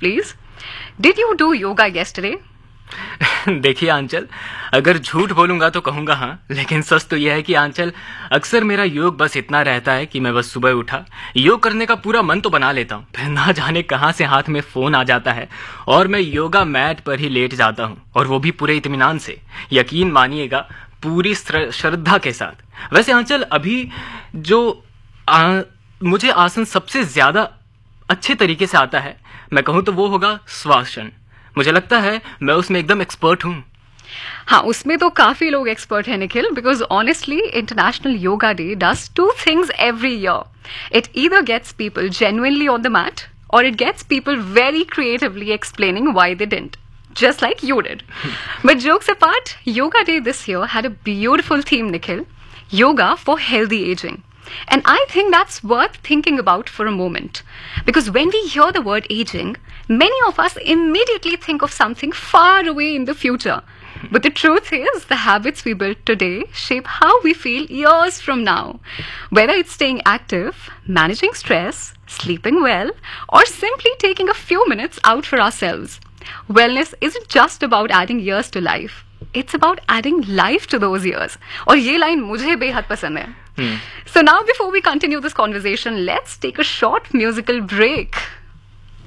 please. Did you do yoga yesterday? देखिए आंचल, अगर झूठ बोलूंगा तो कहूंगा हाँ, लेकिन सच तो यह है कि आंचल अक्सर मेरा योग बस इतना रहता है कि मैं बस सुबह उठा, योग करने का पूरा मन तो बना लेता हूँ, फिर ना जाने कहाँ से हाथ में फोन आ जाता है और मैं योगा मैट पर ही लेट जाता हूँ, और वो भी पूरे इत्मीनान से, यकीन मानिएगा पूरी श्रद्धा के साथ। वैसे आंचल अभी जो मुझे आसन सबसे ज्यादा अच्छे तरीके से आता है, मैं कहूँ तो वो होगा स्वासन। मुझे लगता है मैं उसमें एकदम एक्सपर्ट हूँ। हाँ, उसमें तो काफी लोग एक्सपर्ट हैं Nikhil, because honestly international yoga day does two things every year. It either gets people genuinely on the mat, or it gets people very creatively explaining why they didn't, just like you did. But jokes apart, Yoga Day this year had a beautiful theme, Nikhil. Yoga for healthy aging. And I think that's worth thinking about for a moment. Because when we hear the word aging, many of us immediately think of something far away in the future. But the truth is, the habits we build today shape how we feel years from now. Whether it's staying active, managing stress, sleeping well, or simply taking a few minutes out for ourselves. Wellness isn't just about adding years to life. It's about adding life to those years. और ये line मुझे बेहद पसंद है. So now before we continue this conversation, let's take a short musical break.